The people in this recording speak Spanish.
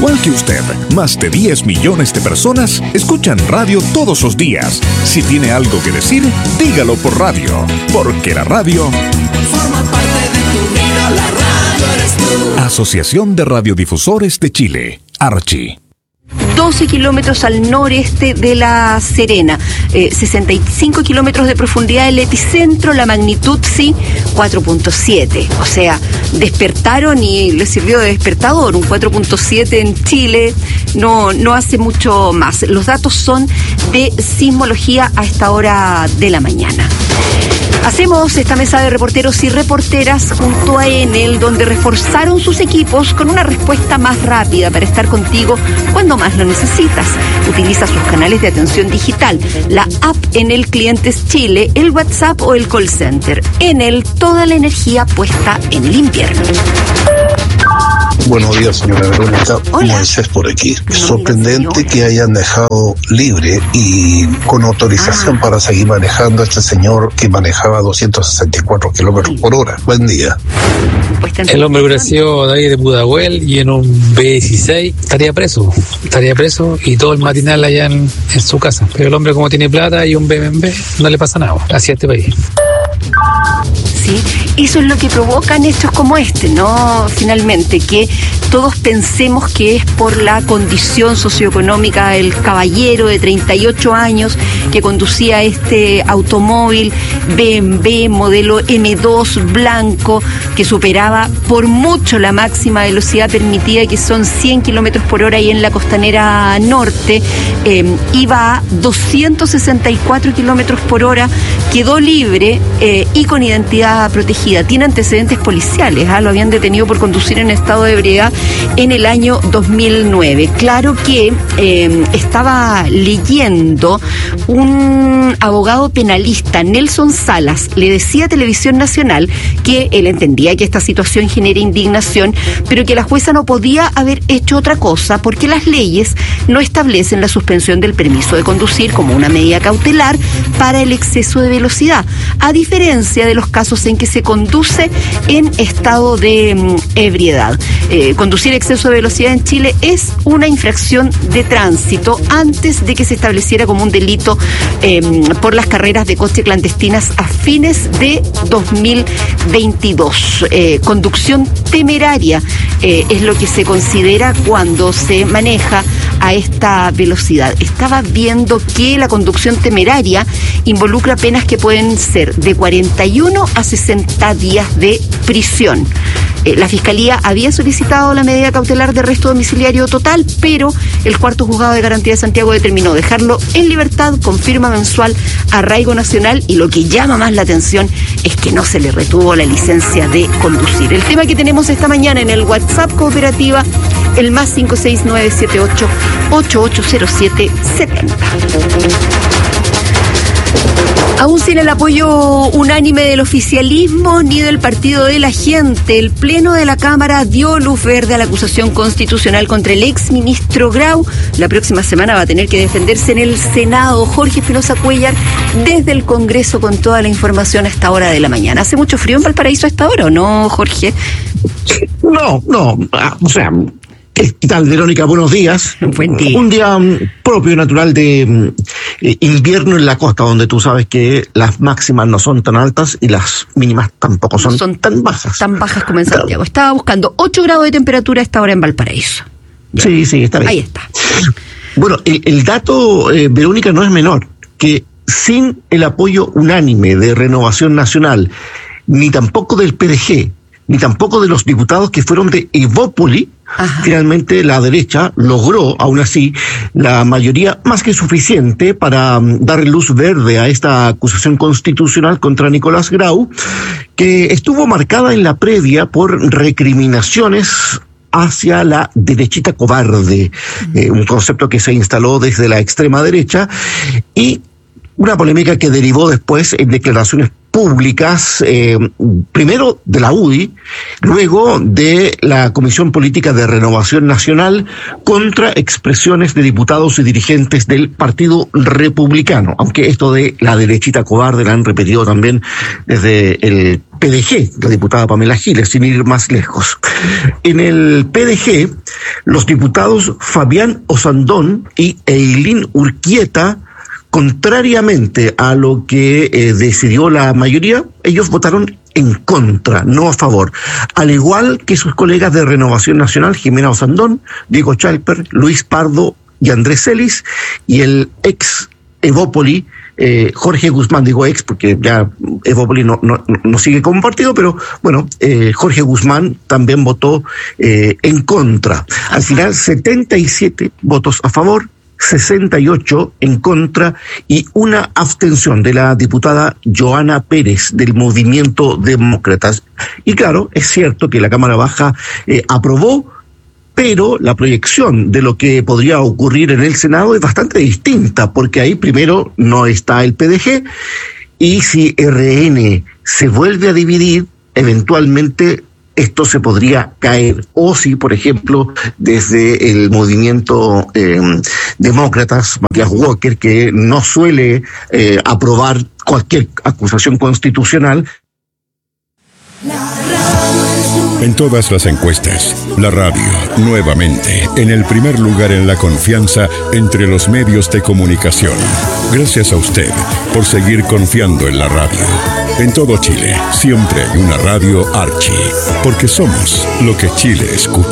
igual que usted, más de 10 millones de personas escuchan radio todos los días. Si tiene algo que decir, dígalo por radio, porque la radio forma parte de tu vida, la radio eres tú. Asociación de Radiodifusores de Chile, Archi. 12 kilómetros al noreste de La Serena, 65 kilómetros de profundidad el epicentro, la magnitud sí, 4.7. O sea, despertaron y les sirvió de despertador. Un 4.7 en Chile no hace mucho más. Los datos son de sismología a esta hora de la mañana. Hacemos esta mesa de reporteros y reporteras junto a Enel, donde reforzaron sus equipos con una respuesta más rápida para estar contigo cuando más lo necesitas. Utiliza sus canales de atención digital, la app Enel Clientes Chile, el WhatsApp o el call center. Enel, toda la energía puesta en el invierno. Buenos días, señora Verónica. Hola. Moisés por aquí. Hola, Sorprendente señora. que hayan dejado libre y con autorización para seguir manejando a este señor que manejaba 264 kilómetros por hora. Buen día. El hombre hubiera sido de ahí de Pudahuel y en un B16 estaría preso y todo el matinal allá en su casa. Pero el hombre, como tiene plata y un BMW, no le pasa nada hacia este país. ¿Sí? Eso es lo que provocan hechos como este, ¿no? Finalmente, que todos pensemos que es por la condición socioeconómica del caballero de 38 años que conducía este automóvil BMW modelo M2 blanco que superaba por mucho la máxima velocidad permitida, que son 100 kilómetros por hora, y en la costanera norte iba a 264 kilómetros por hora, quedó libre y con identidad protegida. Tiene antecedentes policiales, lo habían detenido por conducir en estado de ebriedad en el año 2009. Claro que estaba leyendo un abogado penalista, Nelson Salas, le decía a Televisión Nacional que él entendía que esta situación genera indignación, pero que la jueza no podía haber hecho otra cosa porque las leyes no establecen la suspensión del permiso de conducir como una medida cautelar para el exceso de velocidad, a diferencia de los casos en que se conduce en estado de ebriedad. Conducir exceso de velocidad en Chile es una infracción de tránsito antes de que se estableciera como un delito por las carreras de coche clandestinas a fines de 2022. Conducción temeraria es lo que se considera cuando se maneja a esta velocidad. Estaba viendo que la conducción temeraria involucra penas que pueden ser de 41 a 60 días de prisión. La Fiscalía había solicitado la medida cautelar de arresto domiciliario total, pero el cuarto juzgado de garantía de Santiago determinó dejarlo en libertad con firma mensual, arraigo nacional, y lo que llama más la atención es que no se le retuvo la licencia de conducir. El tema que tenemos esta mañana en el WhatsApp Cooperativa, el más 56978 880770. Aún sin el apoyo unánime del oficialismo ni del Partido de la Gente, el Pleno de la Cámara dio luz verde a la acusación constitucional contra el exministro Grau. La próxima semana va a tener que defenderse en el Senado. Jorge Espinosa Cuéllar, desde el Congreso, con toda la información a esta hora de la mañana. ¿Hace mucho frío en Valparaíso a esta hora o no, Jorge? No, o sea... ¿Qué tal, Verónica? Buenos días. Buen día. Un día propio, natural de invierno en la costa, donde tú sabes que las máximas no son tan altas y las mínimas tampoco son tan bajas. Tan bajas como en Santiago. Estaba buscando 8 grados de temperatura a esta hora en Valparaíso. Sí, está bien. Ahí está. Bueno, el dato, Verónica, no es menor, que sin el apoyo unánime de Renovación Nacional, ni tampoco del PDG, ni tampoco de los diputados que fueron de Evópoli, finalmente la derecha logró, aún así, la mayoría más que suficiente para darle luz verde a esta acusación constitucional contra Nicolás Grau, que estuvo marcada en la previa por recriminaciones hacia la derechita cobarde, un concepto que se instaló desde la extrema derecha, y una polémica que derivó después en declaraciones públicas, primero de la UDI, luego de la Comisión Política de Renovación Nacional, contra expresiones de diputados y dirigentes del Partido Republicano, aunque esto de la derechita cobarde la han repetido también desde el PDG, la diputada Pamela Giles, sin ir más lejos. En el PDG, los diputados Fabián Osandón y Eileen Urquieta, contrariamente a lo que decidió la mayoría, ellos votaron en contra, no a favor. Al igual que sus colegas de Renovación Nacional, Jimena Osandón, Diego Chalper, Luis Pardo y Andrés Celis, y el ex Evópoli, Jorge Guzmán, digo ex porque ya Evópoli no sigue como partido, pero bueno, Jorge Guzmán también votó en contra. Al final, 77 votos a favor, 68 en contra y una abstención de la diputada Joana Pérez del Movimiento Demócratas. Y claro, es cierto que la Cámara Baja aprobó, pero la proyección de lo que podría ocurrir en el Senado es bastante distinta, porque ahí primero no está el PDG, y si RN se vuelve a dividir, eventualmente esto se podría caer. O si, por ejemplo, desde el movimiento Demócratas, Matías Walker, que no suele aprobar cualquier acusación constitucional. En todas las encuestas, la radio, nuevamente, en el primer lugar en la confianza entre los medios de comunicación. Gracias a usted por seguir confiando en la radio. En todo Chile, siempre hay una radio Archi, porque somos lo que Chile escucha.